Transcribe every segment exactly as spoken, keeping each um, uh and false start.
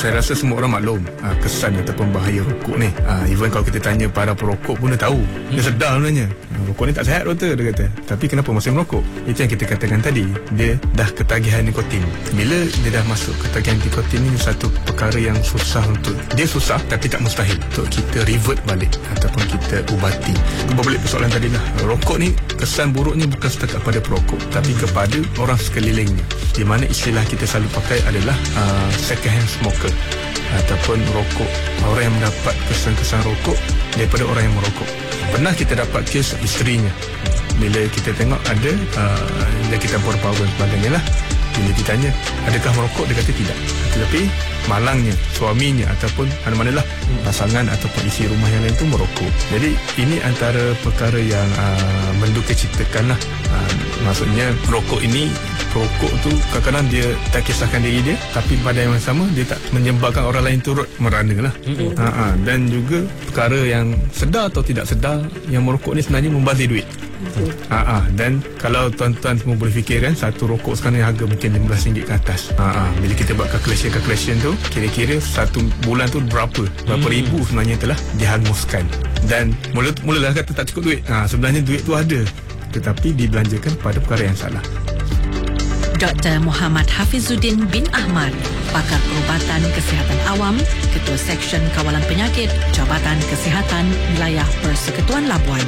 saya rasa semua orang maklum uh, kesan ataupun bahaya rokok ni. uh, Even kalau kita tanya para perokok pun dia tahu, dia sedar sebenarnya uh, rokok ni tak sihat doktor, dia kata. Tapi kenapa masih merokok? Itu yang kita katakan tadi, dia dah ketagihan nikotin. Bila dia dah masuk ketagihan nikotin ni, satu perkara yang susah untuk, dia susah tapi tak mustahil untuk kita revert balik ataupun kita ubati. Berbalik persoalan tadi lah, rokok ni kesan buruknya bukan setakat pada perokok tapi kepada orang sekelilingnya, di mana istilah kita selalu pakai adalah uh, second hand smoker ataupun rokok, orang yang mendapat kesan-kesan rokok daripada orang yang merokok. Pernah kita dapat kes isterinya, bila kita tengok ada uh, dia kita berpower sebagainya lah, bila ditanya adakah merokok, dia kata tidak. Tetapi malangnya suaminya ataupun mana-manalah pasangan ataupun isi rumah yang lain tu merokok. Jadi ini antara perkara yang uh, mendukacitakan lah. uh, Maksudnya rokok ini, perokok tu kadang-kadang dia tak kisahkan diri dia, tapi pada yang sama dia tak menyebabkan orang lain turut merana lah. Mm-hmm. Ha-ha. Dan juga perkara yang sedar atau tidak sedar, yang merokok ni sebenarnya membazir duit. Ha-ha. Dan kalau tuan-tuan semua boleh fikirkan, satu rokok sekarang yang harga mungkin lima belas ringgit ke atas. Ha-ha. Bila kita buat calculation-calculation tu, kira-kira satu bulan tu berapa berapa hmm. ribu sebenarnya telah dihanguskan. Dan mula mulalah kata tak cukup duit. Ha, sebenarnya duit tu ada, tetapi dibelanjakan pada perkara yang salah. Doktor Muhammad Hafizuddin bin Ahmad, pakar perubatan kesihatan awam, Ketua Seksyen Kawalan Penyakit, Jabatan Kesihatan Wilayah Persekutuan Labuan.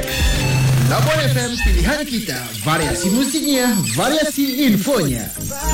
Labuan F M, pilihan kita, variasi musiknya, variasi infonya.